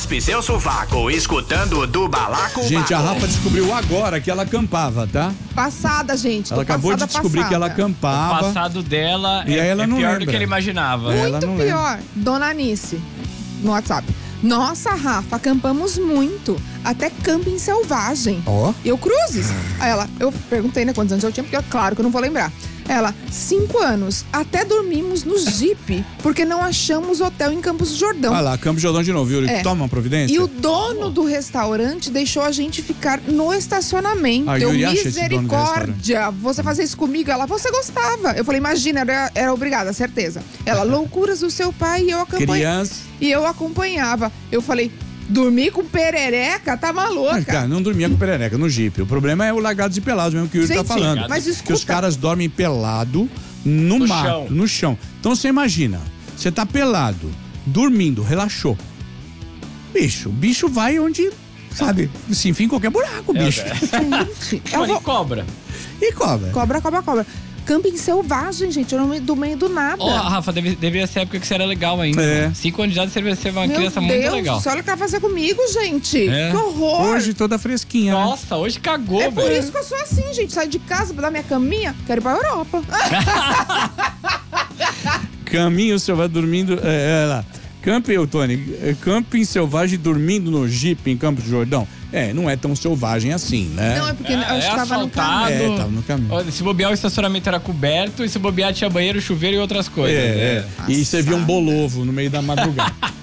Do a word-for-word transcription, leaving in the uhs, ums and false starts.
raspe seu sovaco escutando do Balaco. Gente, a Rafa descobriu agora que ela acampava, tá? Passada, gente. Ela acabou de descobrir passada. que ela O acampava. passado dela E é, aí ela é não pior lembra. do que ele imaginava. É. Ela Muito não pior. Dona Anice, no WhatsApp. Nossa, Rafa, acampamos muito. Até camping selvagem. Ó. Eu, Cruzes. Aí ela, eu perguntei, né, quantos anos eu tinha, porque claro que eu não vou lembrar. Ela, cinco anos. Até dormimos no Jeep, porque não achamos hotel em Campos do Jordão. Olha lá, Campos do Jordão de novo, viu? É. Toma uma providência. E o dono do restaurante deixou a gente ficar no estacionamento. Ah, eu, Yuri acha esse dono do misericórdia, você fazer isso comigo? Ela, você gostava. Eu falei, imagina, era, era obrigada, certeza. Ela, loucuras do seu pai e eu acompanhava. Criança. E eu acompanhava. Eu falei, dormir com perereca? Tá maluca. Mas, cara, não dormia com perereca no Jeep. O problema é o largados e pelados mesmo que o Yuri tá Gente, falando. mas Que escuta. os caras dormem pelado no, No mato, chão. no chão. Então você imagina, você tá pelado, dormindo, relaxou. Bicho, o bicho vai onde, sabe, se enfia em qualquer buraco, É, bicho. velho. Gente, eu Mano, vou... e cobra? E cobra. Cobra, cobra, cobra. Camping selvagem, gente, eu não me do meio do nada. Ó, Rafa, deve, deveria ser a época que você era legal ainda. É. Cinco anos de idade você deveria ser uma Meu criança Deus, muito legal. olha o que ela vai fazer comigo, gente. É. Que horror. Hoje toda fresquinha, né? Nossa, hoje cagou, É por velho. isso que eu sou assim, gente. Saio de casa pra dar minha caminha, quero ir pra Europa. Caminho selvagem dormindo, é, é lá. Camping, Tony, é, camping selvagem dormindo no Jeep em Campos do Jordão. É, não é tão selvagem assim, né? Não, é porque É, eu é estava no asfaltado. caminho. É, tava no caminho. Ó, se bobear, o estacionamento era coberto e se bobear tinha banheiro, chuveiro e outras coisas. É, é. E você via um Passada. bolovo no meio da madrugada.